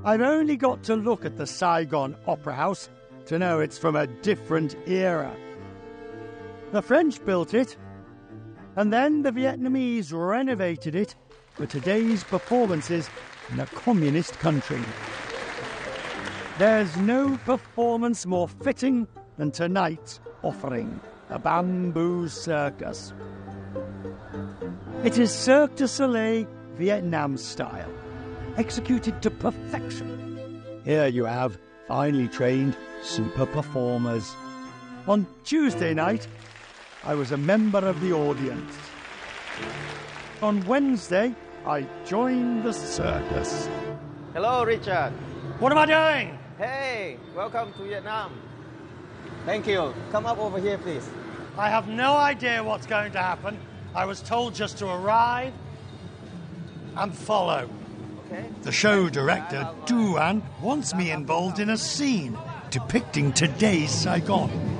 I've only got to look at the Saigon Opera House to know it's from a different era. The French built it, and then the Vietnamese renovated it for today's performances in a communist country. There's no performance more fitting than tonight's offering, the Bamboo Circus. It is Cirque du Soleil Vietnam style, executed to perfection. Here you have finely trained super performers. On Tuesday night, I was a member of the audience. On Wednesday, I joined the circus. Hello, Richard. What am I doing? Hey, welcome to Vietnam. Thank you. Come up over here, please. I have no idea what's going to happen. I was told just to arrive and follow. Okay. The show director, Du An, wants me involved in a scene depicting today's Saigon.